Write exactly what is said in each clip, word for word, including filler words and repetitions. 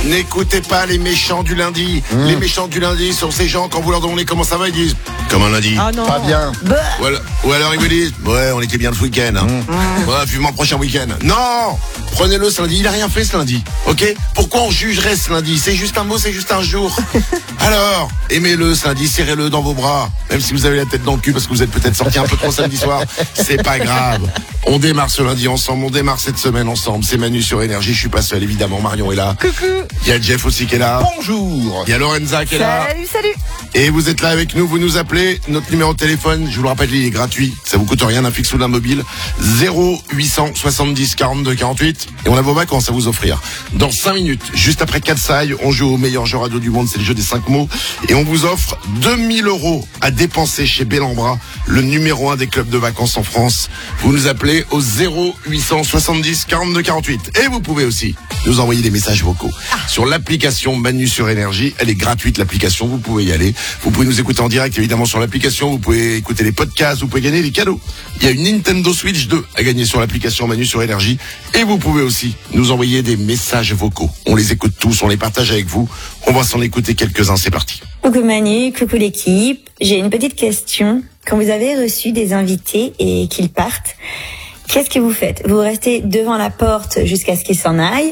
N'écoutez pas les méchants du lundi. Mmh. Les méchants du lundi sont ces gens, quand vous leur demandez comment ça va, ils disent comme un lundi. Ah non. Pas bien. Ou alors, ou alors ils vous disent ouais, on était bien ce week-end. Hein. Mmh. Ouais, vivement prochain week-end. Non, prenez-le ce lundi. Il a rien fait ce lundi. Ok. Pourquoi on jugerait ce lundi? C'est juste un mot, c'est juste un jour. Alors, aimez-le ce lundi, serrez-le dans vos bras. Même si vous avez la tête dans le cul parce que vous êtes peut-être sorti un peu trop samedi soir, c'est pas grave. On démarre ce lundi ensemble, on démarre cette semaine ensemble. C'est Manu sur Énergie, je suis pas seul évidemment, Marion est là. Coucou. Il y a Jeff aussi qui est là. Bonjour. Il y a Lorenza qui est là. Salut, salut. Et vous êtes là avec nous, vous nous appelez. Notre numéro de téléphone, je vous le rappelle, il est gratuit. Ça vous coûte rien, d'un fixe ou d'un mobile. zéro huit cent soixante-dix quarante-deux quarante-huit. Et on a vos vacances à vous offrir. Dans cinq minutes, juste après Katsai, on joue au meilleur jeu radio du monde, c'est le jeu des cinq mots. Et on vous offre deux mille euros à dépenser chez Bellambra, le numéro un des clubs de vacances en France. Vous nous appelez au zéro huit cent soixante-dix quarante-deux quarante-huit. Et vous pouvez aussi nous envoyer des messages vocaux sur l'application Manu sur Énergie. Elle est gratuite, l'application, vous pouvez y aller. Vous pouvez nous écouter en direct évidemment sur l'application, vous pouvez écouter les podcasts, vous pouvez gagner des cadeaux. Il y a une Nintendo Switch deux à gagner sur l'application Manu sur Énergie. Et vous pouvez aussi nous envoyer des messages vocaux. On les écoute tous, on les partage avec vous. On va s'en écouter quelques-uns, c'est parti. Coucou Manu, coucou l'équipe. J'ai une petite question. Quand vous avez reçu des invités et qu'ils partent, qu'est-ce que vous faites? Vous restez devant la porte jusqu'à ce qu'ils s'en aillent?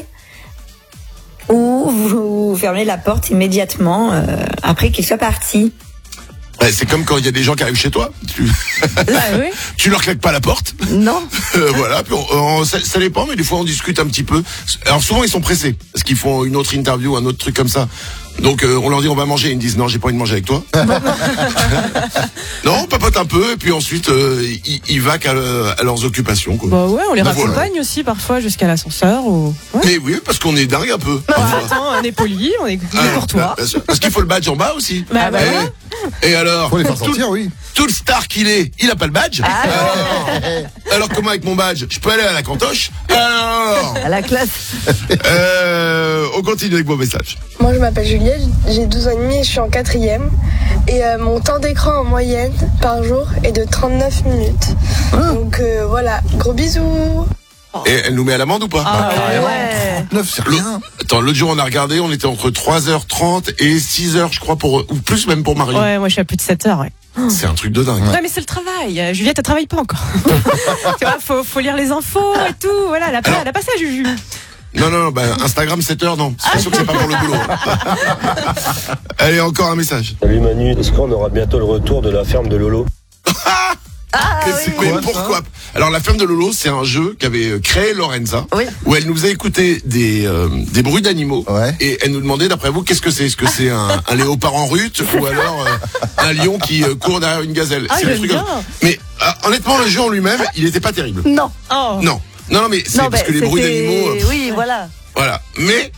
Ou vous fermez la porte immédiatement euh, après qu'ils soient partis? Ouais, c'est comme quand il y a des gens qui arrivent chez toi. Tu, Ah oui. tu leur claques pas la porte. Non. Euh, voilà. Puis on, on, ça, ça dépend, mais des fois on discute un petit peu. Alors souvent ils sont pressés parce qu'ils font une autre interview, un autre truc comme ça. Donc euh, on leur dit on va manger, ils me disent non, j'ai pas envie de manger avec toi. Non, on papote un peu et puis ensuite euh, ils, ils vaquent à, à leurs occupations. Quoi. Bah ouais, on les Bah raccompagne voilà. aussi parfois jusqu'à l'ascenseur ou. Ouais. Mais oui, parce qu'on est dingue un peu. Bah, parfois. attends, on est poli, on est, on est Ah, courtois. bien sûr. Parce qu'il faut le badge en bas aussi. Bah, bah, et, voilà. et alors, Faut les faire tout, sortir, oui. tout le star qu'il est, il a pas le badge. Ah, alors, alors comment avec mon badge, je peux aller à la cantoche? Alors, À la classe. euh, on continue avec vos messages. Moi je m'appelle Juliette, j'ai douze ans et demi et je suis en quatrième. Et euh, mon temps d'écran en moyenne par jour est de trente-neuf minutes. Donc euh, voilà, gros bisous. Et elle nous met à l'amende ou pas? Ah, ouais. Ouais. Neuf, c'est L'autre- rien. Attends, l'autre jour on a regardé, on était entre trois heures trente et six heures je crois, pour ou plus même pour Marion. Ouais, moi je suis à plus de sept heures, ouais. C'est un truc de dingue. Ouais, mais c'est le travail. Euh, Juliette, elle travaille pas encore. Tu vois, faut, faut lire les infos et tout. Voilà, elle a pas, elle a pas ça, Juju. Non, non, non, bah, Instagram sept heures, non. C'est sûr que c'est pas pour le boulot. Allez, encore un message. Salut Manu, est-ce qu'on aura bientôt le retour de la ferme de Lolo? Mais c'est- mais Quoi, ça pourquoi? Alors, la ferme de Lolo, c'est un jeu qu'avait créé Lorenza, Oui. où elle nous faisait écouter des, euh, des bruits d'animaux, Ouais. et elle nous demandait, d'après vous, qu'est-ce que c'est? Est-ce que c'est un, un léopard en rut, ou alors euh, un lion qui euh, court derrière une gazelle? Ah, C'est le j'aime truc bien. comme- Mais euh, honnêtement, le jeu en lui-même, il était pas terrible. Non. Oh. Non, non, non, mais c'est parce que les bruits d'animaux, euh, Oui, voilà. voilà. Mais